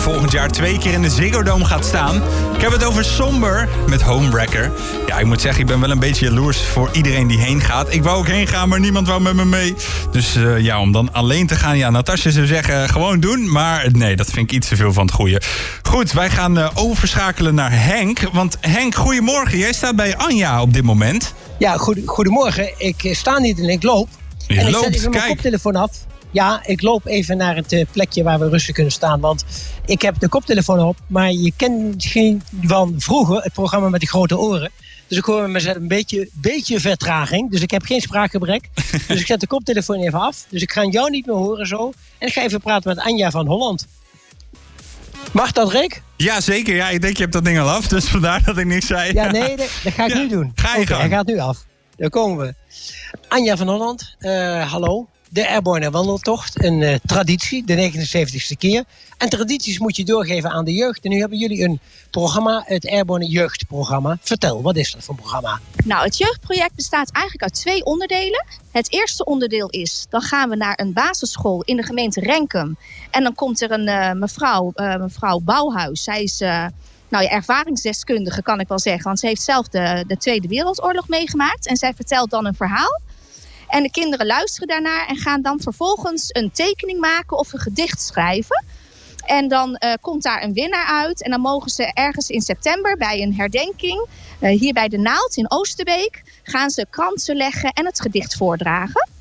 volgend jaar 2 keer in de Ziggo Dome gaat staan. Ik heb het over Somber met Homewrecker. Ja, ik moet zeggen, ik ben wel een beetje jaloers voor iedereen die heen gaat. Ik wou ook heen gaan, maar niemand wou met me mee. Dus om dan alleen te gaan, Natasja zou zeggen, gewoon doen. Maar nee, dat vind ik iets te veel van het goede. Goed, wij gaan overschakelen naar Henk. Want Henk, goedemorgen. Jij staat bij Anja op dit moment. Ja, goedemorgen. Ik sta niet en ik loop. Je en loopt, ik zet even mijn koptelefoon af. Ja, ik loop even naar het plekje waar we rustig kunnen staan. Want ik heb de koptelefoon op. Maar je kent misschien van vroeger het programma met de grote oren. Dus ik hoor mezelf een beetje vertraging. Dus ik heb geen spraakgebrek. Dus ik zet de koptelefoon even af. Dus ik ga jou niet meer horen zo. En ik ga even praten met Anja van Holland. Mag dat, Rick? Ja, zeker. Ja, ik denk je hebt dat ding al af. Dus vandaar dat ik niks zei. Ja, nee, dat ga ik nu doen. Ga je gang. Hij gaat nu af. Daar komen we. Anja van Holland, hallo. De Airborne Wandeltocht, een traditie, de 79ste keer. En tradities moet je doorgeven aan de jeugd. En nu hebben jullie een programma, het Airborne Jeugdprogramma. Vertel, wat is dat voor programma? Nou, het jeugdproject bestaat eigenlijk uit 2 onderdelen. Het eerste onderdeel is, dan gaan we naar een basisschool in de gemeente Renkum. En dan komt er een mevrouw Bouwhuis. Zij is ervaringsdeskundige, kan ik wel zeggen. Want ze heeft zelf de Tweede Wereldoorlog meegemaakt. En zij vertelt dan een verhaal. En de kinderen luisteren daarnaar en gaan dan vervolgens een tekening maken of een gedicht schrijven. En dan komt daar een winnaar uit. En dan mogen ze ergens in september bij een herdenking, hier bij de Naald in Oosterbeek, gaan ze kransen leggen en het gedicht voordragen.